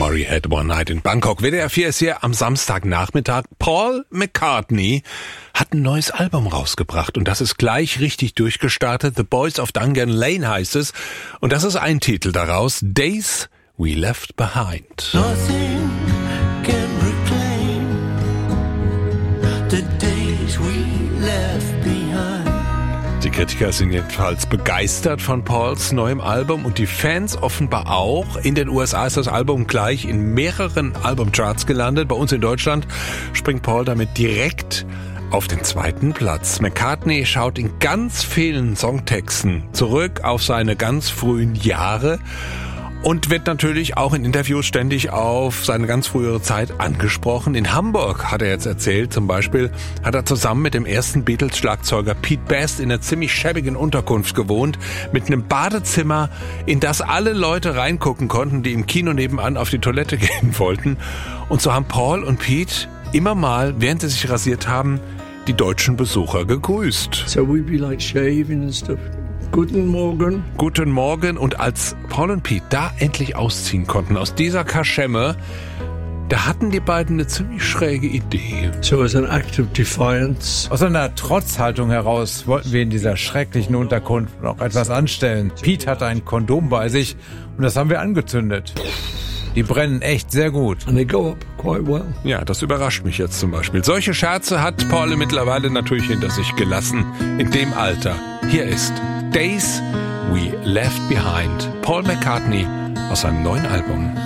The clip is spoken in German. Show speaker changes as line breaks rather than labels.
Murray had One Night in Bangkok. WDR 4 ist hier am Samstagnachmittag. Paul McCartney hat ein neues Album rausgebracht und das ist gleich richtig durchgestartet. The Boys of Dungan Lane heißt es. Und das ist ein Titel daraus. Days We Left Behind.
Nothing can reclaim the days we left behind.
Die Kritiker sind jedenfalls begeistert von Pauls neuem Album und die Fans offenbar auch. In den USA ist das Album gleich in mehreren Albumcharts gelandet. Bei uns in Deutschland springt Paul damit direkt auf den 2. Platz. McCartney schaut in ganz vielen Songtexten zurück auf seine ganz frühen Jahre und wird natürlich auch in Interviews ständig auf seine ganz frühere Zeit angesprochen. In Hamburg, hat er jetzt erzählt, zum Beispiel, hat er zusammen mit dem ersten Beatles-Schlagzeuger Pete Best in einer ziemlich schäbigen Unterkunft gewohnt, mit einem Badezimmer, in das alle Leute reingucken konnten, die im Kino nebenan auf die Toilette gehen wollten. Und so haben Paul und Pete immer mal, während sie sich rasiert haben, die deutschen Besucher gegrüßt.
So we'd be like shaving and stuff. Guten Morgen.
Guten Morgen. Und als Paul und Pete da endlich ausziehen konnten aus dieser Kaschemme, da hatten die beiden eine ziemlich schräge Idee.
So as an act of defiance.
Aus einer Trotzhaltung heraus wollten wir in dieser schrecklichen Unterkunft noch etwas anstellen. Pete hatte ein Kondom bei sich und das haben wir angezündet. Die brennen echt sehr gut.
And they go up quite well.
Ja, das überrascht mich jetzt zum Beispiel. Solche Scherze hat Paul mittlerweile natürlich hinter sich gelassen. In dem Alter. Hier ist Days We Left Behind. Paul McCartney aus seinem neuen Album.